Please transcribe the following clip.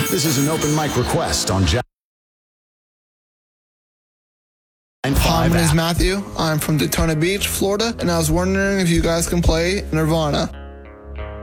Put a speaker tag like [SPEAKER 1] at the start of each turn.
[SPEAKER 1] This is an open mic request on Jack.
[SPEAKER 2] Hi, my name is Matthew. I'm from Daytona Beach, Florida, and I was wondering if you guys can play Nirvana.